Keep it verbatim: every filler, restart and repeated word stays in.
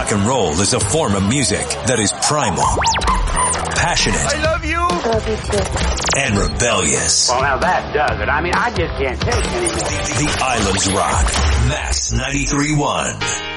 rock and roll is a form of music that is primal, passionate, I love you, Love you too. and rebellious. Well, now that does it. I mean, I just can't take it anymore. The Islands Rock. Max ninety-three point one.